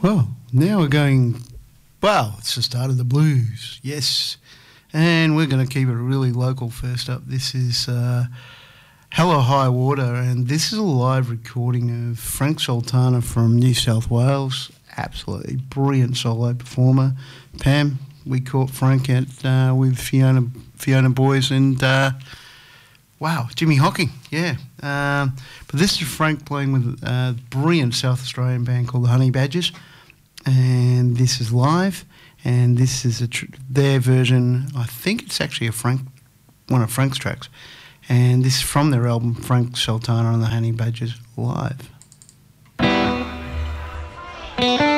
Well, now we're going, wow, it's the start of the blues, yes. And we're going to keep it really local first up. This is Hello High Water, and this is a live recording of Frank Sultana from New South Wales. Absolutely brilliant solo performer. Pam, we caught Frank at with Fiona Boys and, wow, Jimmy Hocking, yeah. But this is Frank playing with a brilliant South Australian band called the Honey Badgers, and this is live, and this is their version. I think it's actually one of Frank's tracks, and this is from their album Frank Sultana and the Honey Badgers live.